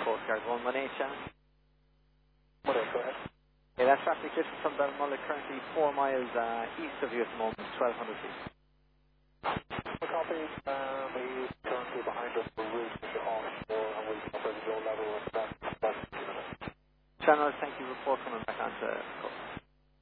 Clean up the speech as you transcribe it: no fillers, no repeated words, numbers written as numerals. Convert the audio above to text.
Coast Guard 118 Shannon. What else, go ahead. Yeah, that traffic distance from Balmulloch currently 4 miles east of you at the moment, 1200 feet. Copy, he's currently behind us for route offshore and we'll come up at low level with that. Shannon, thank you. Report coming back onto coast.